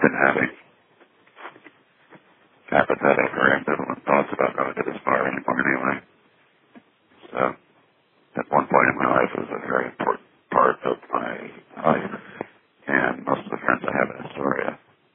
I've been having apathetic or ambivalent thoughts about going to this bar anymore anyway. So, at one point in my life, it was a very important part of my life. And most of the friends I have in Astoria